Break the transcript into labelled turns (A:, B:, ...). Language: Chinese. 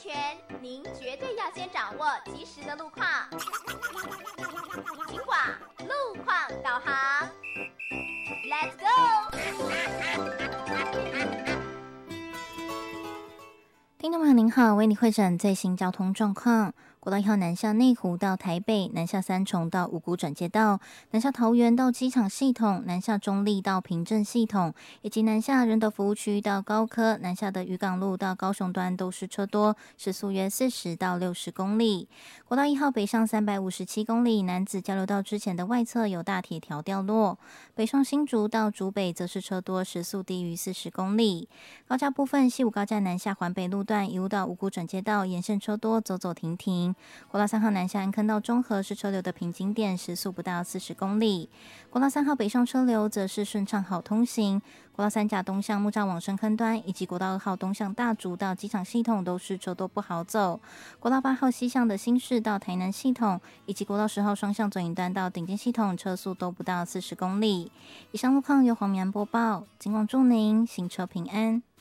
A: 全，您绝对要先掌握及时的路况。警广路况导航 ，Let's go！
B: 听众朋友您好，为你汇整最新交通状况。国道1号南下内湖到台北，南下三重到五股转接道，南下桃园到机场系统，南下中立到平镇系统，以及南下仁德服务区到高科，南下的渔港路到高雄端都是车多，时速约40到60公里。国道1号北上357公里，南子交流道之前的外侧有大铁条掉落，北上新竹到竹北则是车多，时速低于40公里。高架部分，西武高架南下环北路段一路到五股转接道，沿线车多，走走停停。国道3号南下安坑到中和是车流的瓶颈点，时速不到40公里。国道3号北上车流则是顺畅好通行。国道3甲东向木栅往深坑端，以及国道2号东向大竹到机场系统都是车多不好走。国道8号西向的新市到台南系统，以及国道10号双向左营端到顶尖系统，车速都不到40公里。以上路况由黄明安播报，警广祝您行车平安。